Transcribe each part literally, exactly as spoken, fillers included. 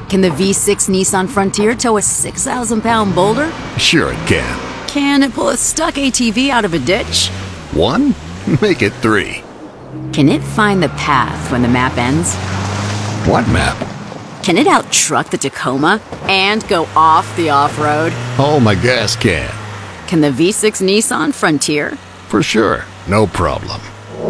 Can the V six Nissan Frontier tow a six thousand pound boulder? Sure it can. Can it pull a stuck A T V out of a ditch? One? Make it three. Can it find the path when the map ends? What map? Can it out-truck the Tacoma and go off the off-road? Oh, my gas can. Can the V six Nissan Frontier? For sure. No problem.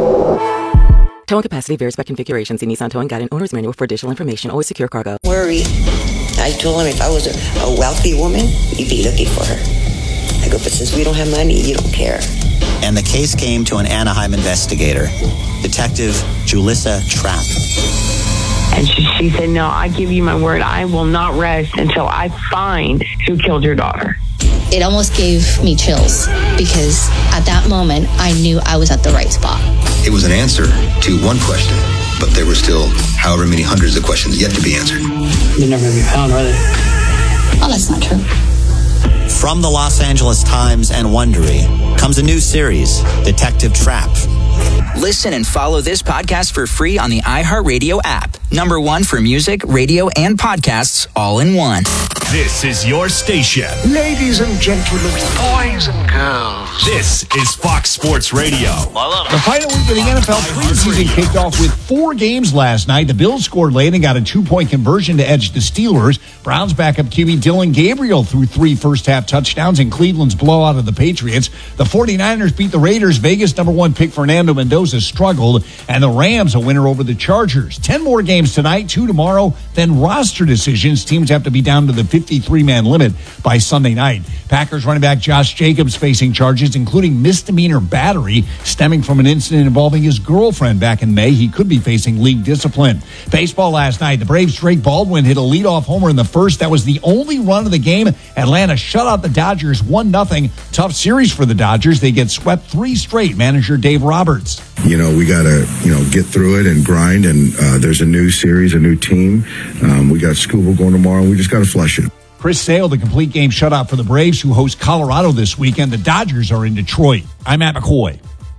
Towing capacity varies by configuration. See Nissan Towing Guide and Owner's Manual for additional information. Always secure cargo. Worry. I told him if I was a, a wealthy woman, you'd be looking for her. I go, but since we don't have money, you don't care. And the case came to an Anaheim investigator, Detective Julissa Trapp. And she, she said, no, I give you my word, I will not rest until I find who killed your daughter. It almost gave me chills because at that moment, I knew I was at the right spot. It was an answer to one question, but there were still however many hundreds of questions yet to be answered. They're never going to be found, are they? Oh, that's not true. From the Los Angeles Times and Wondery comes a new series, Detective Trapp. Listen and follow this podcast for free on the iHeartRadio app. Number one for music, radio, and podcasts all in one. This is your station. Ladies and gentlemen, boys and girls. This is Fox Sports Radio. The final week of the N F L preseason kicked off with four games last night. The Bills scored late and got a two-point conversion to edge the Steelers. Browns backup Q B Dylan Gabriel threw three first-half touchdowns in Cleveland's blowout of the Patriots. The 49ers beat the Raiders. Vegas number one pick Fernando Mendoza struggled. And the Rams a winner over the Chargers. Ten more games tonight, two tomorrow. Then roster decisions. Teams have to be down to the fifty-three man limit by Sunday night. Packers running back Josh Jacobs facing charges, including misdemeanor battery stemming from an incident involving his girlfriend back in May. He could be facing league discipline. Baseball last night, the Braves' Drake Baldwin hit a leadoff homer in the first. That was the only run of the game. Atlanta shut out the Dodgers one nothing. Tough series for the Dodgers. They get swept three straight. Manager Dave Roberts. You know, we got to, you know, get through it and grind. And uh, there's a new series, a new team. Um, we got Scuba going tomorrow. We just got to flush it. Chris Sale, the complete game shutout for the Braves, who host Colorado this weekend. The Dodgers are in Detroit. I'm Matt McCoy.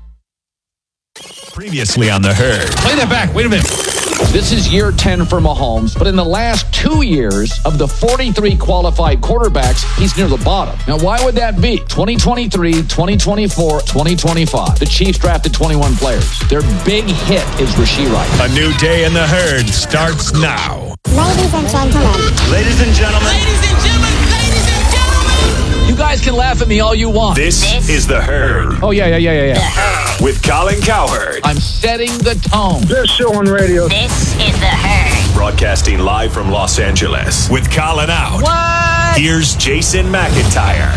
Previously on The Herd. Play that back. Wait a minute. This is year ten for Mahomes, but in the last two years of the forty-three qualified quarterbacks, he's near the bottom. Now, why would that be? twenty twenty-three, twenty twenty-four, twenty twenty-five. The Chiefs drafted twenty-one players. Their big hit is Rashee Rice. A new day in The Herd starts now. Ladies and gentlemen. Ladies and gentlemen. Ladies and gentlemen. Ladies and gentlemen. You guys can laugh at me all you want. This, this is The Herd. Oh, yeah, yeah, yeah, yeah, yeah. With Colin Cowherd. I'm setting the tone. Best show on radio. This is The Herd. Broadcasting live from Los Angeles. With Colin out. What? Here's Jason McIntyre.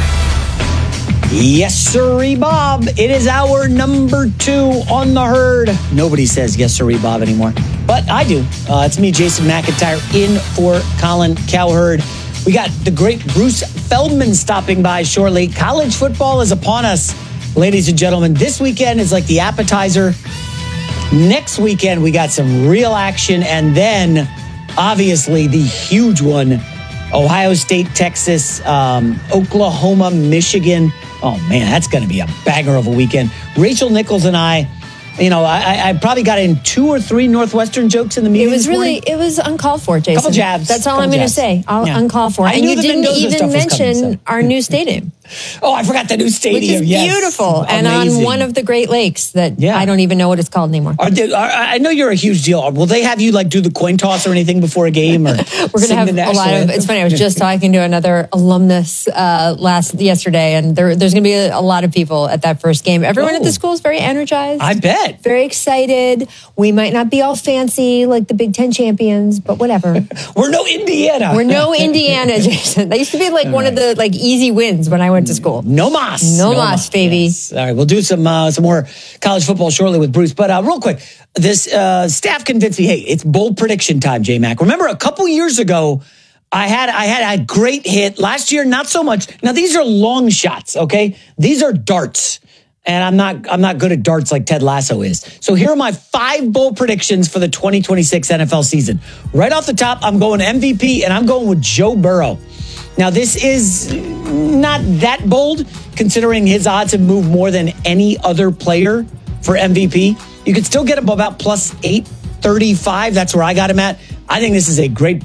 Yes, sirree, Bob. It is our number two on The Herd. Nobody says yes, sirree, Bob anymore. But I do. Uh, it's me, Jason McIntyre, in for Colin Cowherd. We got the great Bruce Feldman stopping by shortly. College football is upon us, ladies and gentlemen. This weekend is like the appetizer. Next weekend, we got some real action. And then, obviously, the huge one, Ohio State, Texas, um, Oklahoma, Michigan. Oh, man, that's going to be a banger of a weekend. Rachel Nichols and I, you know, I, I probably got in two or three Northwestern jokes in the meeting. It was this really, morning. it was uncalled for, Jason. Couple jabs. That's all couple I'm going to jabs. say. All Yeah. uncalled for. I And knew you the didn't Mendoza even stuff was mention coming, so. our new stadium. Oh, I forgot the new stadium. Which is yes. beautiful. And Amazing. on one of the Great Lakes that Yeah. I don't even know what it's called anymore. Are they, are, I know you're a huge deal. Will they have you like do the coin toss or anything before a game? Or We're going to have a lot of, it's funny, I was just talking to another alumnus uh, last yesterday, and there, there's going to be a, a lot of people at that first game. Everyone Oh. at the school is very energized. I bet. Very excited. We might not be all fancy like the Big Ten champions, but whatever. We're no Indiana. We're no Indiana, Jason. That used to be like all one right. of the like easy wins when I went to school. No mas. No, no mas, baby. Yes. All right, we'll do some uh, some more college football shortly with Bruce. But uh, real quick, this uh, staff convinced me, hey, it's bold prediction time, J-Mac. Remember a couple years ago, I had I had a great hit. Last year, not so much. Now, these are long shots, okay? These are darts. And I'm not I'm not good at darts like Ted Lasso is. So here are my five bold predictions for the twenty twenty-six N F L season. Right off the top, I'm going M V P, and I'm going with Joe Burrow. Now, this is not that bold, considering his odds have moved more than any other player for M V P. You could still get him about plus eight thirty-five. That's where I got him at. I think this is a great